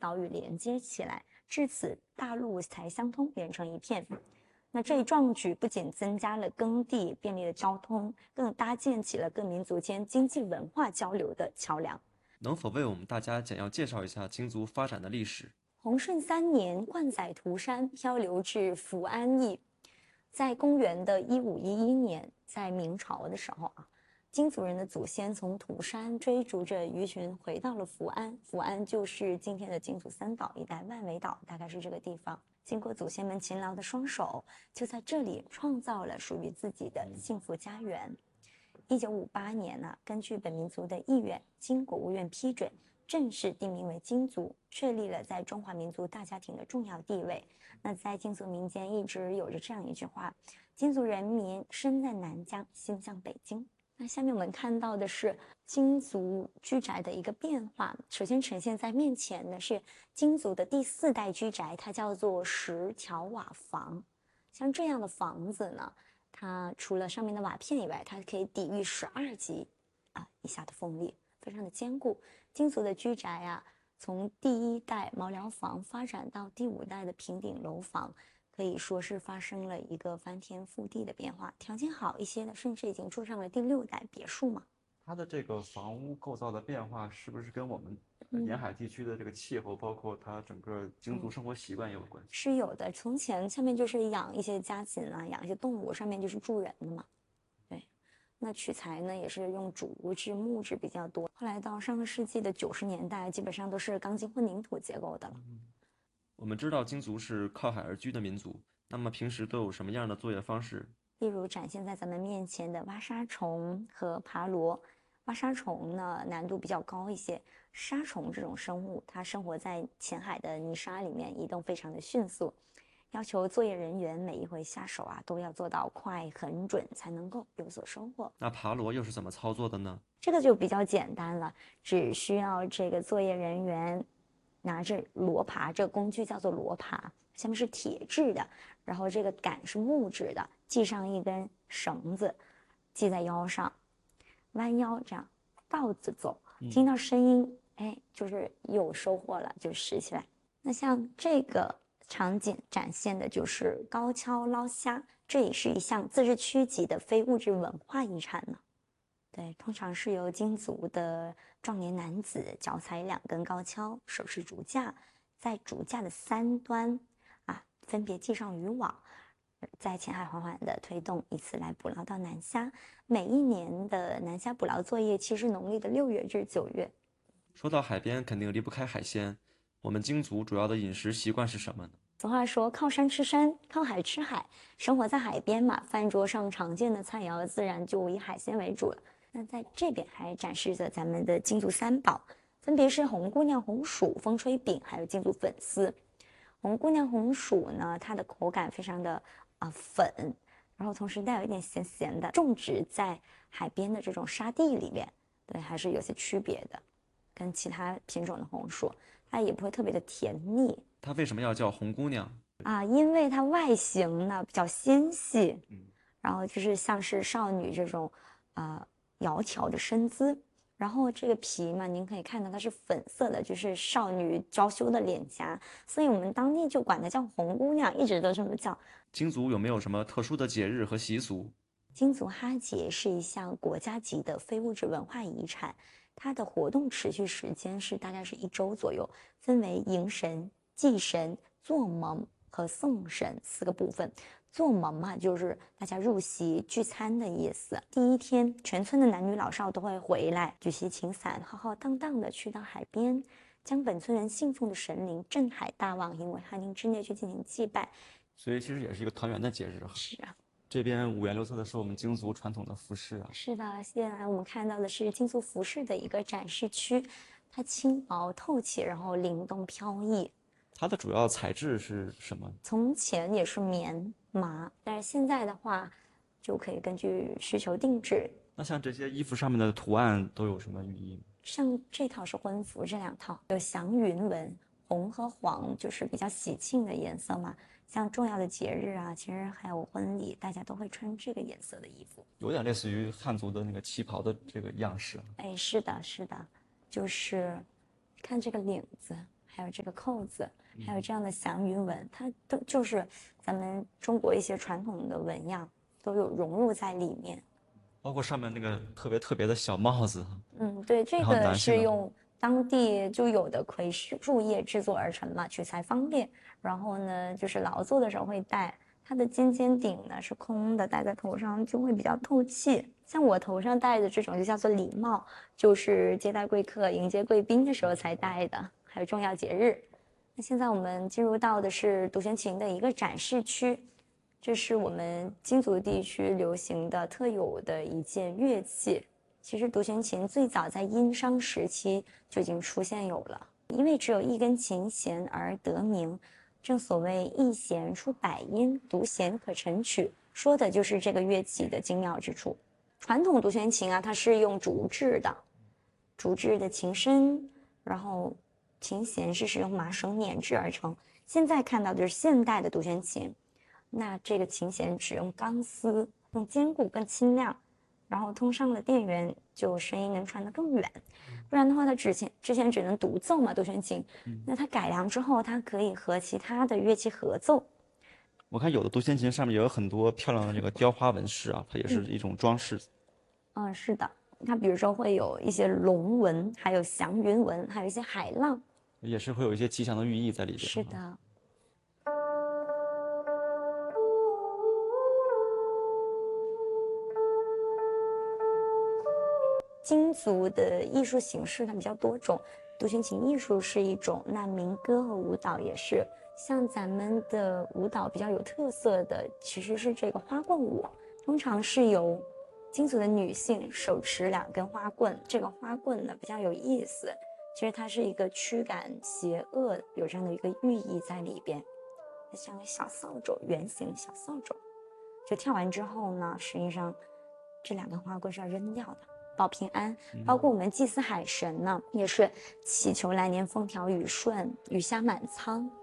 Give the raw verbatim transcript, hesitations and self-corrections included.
岛屿连接起来，至此大陆才相通，连成一片。那这一壮举不仅增加了耕地，便利了交通，更搭建起了各民族间经济文化交流的桥梁。 能否为我们大家简要介绍一下京族发展的历史？ 弘顺三年，冠载涂山，漂流至福安邑。在公元的一五一一年，在明朝的时候啊，京族人的祖先从涂山追逐着鱼群回到了福安，福安就是今天的京族三岛一带，万维岛大概是这个地方。经过祖先们勤劳的双手，就在这里创造了属于自己的幸福家园。一九五八年呢、啊，根据本民族的意愿，经国务院批准，正式定名为京族，确立了在中华民族大家庭的重要地位。那在京族民间一直有着这样一句话：京族人民身在南疆，心向北京。那下面我们看到的是京族居宅的一个变化。首先呈现在面前的是京族的第四代居宅，它叫做石条瓦房。像这样的房子呢，它除了上面的瓦片以外，它可以抵御十二级啊以下的风力，非常的坚固。京族的居宅啊，从第一代茅寮房发展到第五代的平顶楼房，可以说是发生了一个翻天覆地的变化。条件好一些的，甚至已经住上了第六代别墅嘛。 它的这个房屋构造的变化，是不是跟我们沿海地区的这个气候，嗯、包括它整个京族生活习惯也有关系？ 是有的。从前下面就是养一些家禽啊，养一些动物，上面就是住人的嘛。对，那取材呢也是用竹制、木质比较多。后来到上个世纪的九十年代，基本上都是钢筋混凝土结构的了。 嗯、我们知道京族是靠海而居的民族，那么平时都有什么样的作业方式？ 例如展现在咱们面前的挖沙虫和爬螺。挖沙虫呢难度比较高一些，沙虫这种生物它生活在浅海的泥沙里面，移动非常的迅速，要求作业人员每一回下手啊都要做到快很准，才能够有所收获。 那爬螺又是怎么操作的呢？ 这个就比较简单了，只需要这个作业人员拿着螺耙，这个工具叫做螺耙，下面是铁质的，然后这个杆是木质的，系上一根绳子，系在腰上，弯腰这样倒着走，听到声音，哎，就是有收获了，就拾起来。那像这个场景展现的就是高跷捞虾，这也是一项自治区级的非物质文化遗产呢。对，通常是由京族的壮年男子脚踩两根高跷，手持竹架，在竹架的三端啊分别系上渔网，在浅海缓缓的推动，以此来捕捞到南虾。每一年的南虾捕捞作业期是农历的六月至九月。 说到海边，肯定离不开海鲜。我们京族主要的饮食习惯是什么呢？ 俗话说靠山吃山，靠海吃海，生活在海边嘛，饭桌上常见的菜肴自然就以海鲜为主了。那在这边还展示着咱们的京族三宝，分别是红姑娘红薯、风吹饼，还有京族粉丝。红姑娘红薯呢，它的口感非常的啊、呃、粉，然后同时带有一点咸咸的，种植在海边的这种沙地里面，对，还是有些区别的，跟其他品种的红薯，它也不会特别的甜腻。 它为什么要叫红姑娘啊？因为它外形呢比较纤细，然后就是像是少女这种呃窈窕的身姿。然后这个皮嘛，您可以看到它是粉色的，就是少女娇羞的脸颊，所以我们当地就管它叫红姑娘，一直都这么叫。 京族有没有什么特殊的节日和习俗？ 京族哈节是一项国家级的非物质文化遗产，它的活动持续时间是大概是一周左右，分为迎神、祭神、做盟和送神四个部分。做盟嘛，就是大家入席聚餐的意思。第一天，全村的男女老少都会回来，举旗请伞，浩浩荡荡的去到海边，将本村人信奉的神灵镇海大王引为汉宁之内去进行祭拜。 所以其实也是一个团圆的节日。 是啊。 这边五颜六色的是我们京族传统的服饰啊。 是的，现在我们看到的是京族服饰的一个展示区，它轻薄透气，然后灵动飘逸。 它的主要材质是什么？ 从前也是棉麻，但是现在的话，就可以根据需求定制。 那像这些衣服上面的图案都有什么寓意？ 像这套是婚服，这两套有祥云纹，红和黄就是比较喜庆的颜色嘛。像重要的节日啊，其实还有婚礼，大家都会穿这个颜色的衣服， 有点类似于汉族的那个旗袍的这个样式。 哎，是的，是的，就是看这个领子， 还有这个扣子，还有这样的祥云纹，它都就是咱们中国一些传统的纹样都有融入在里面。 包括上面那个特别特别的小帽子。 嗯，对，这然后个男性的是用当地就有的葵树叶制作而成嘛，取材方便。然后呢，就是劳作的时候会戴。它的尖尖顶呢是空的，戴在头上就会比较透气。像我头上戴的这种就叫做礼帽，就是接待贵客、迎接贵宾的时候才戴的，还有重要节日。那现在我们进入到的是独弦琴的一个展示区，这是我们京族地区流行的特有的一件乐器。其实独弦琴最早在殷商时期就已经出现有了，因为只有一根琴弦而得名。正所谓一弦出百音，独弦可成曲，说的就是这个乐器的精妙之处。传统独弦琴啊，它是用竹制的，竹制的琴身，然后琴弦是使用麻绳捻制而成。现在看到的是现代的独弦琴，那这个琴弦使用钢丝，更坚固、更轻量，然后通上了电源，就声音能传得更远。不然的话，它之前之前只能独奏嘛，独弦琴。那它改良之后，它可以和其他的乐器合奏。 我看有的独弦琴上面也有很多漂亮的这个雕花纹饰啊，它也是一种装饰。 嗯，是的，它比如说会有一些龙纹，还有祥云纹，还有一些海浪， 也是会有一些吉祥的寓意在里边。 是的。京族的艺术形式它比较多种，独弦琴艺术是一种，那民歌和舞蹈也是。像咱们的舞蹈比较有特色的，其实是这个花棍舞，通常是由京族的女性手持两根花棍，这个花棍呢比较有意思，其实它是一个驱赶邪恶，有这样的一个寓意在里边，像个小扫帚，圆形小扫帚。就跳完之后呢，实际上这两根花棍是要扔掉的，保平安。包括我们祭祀海神呢，也是祈求来年风调雨顺、雨下满仓。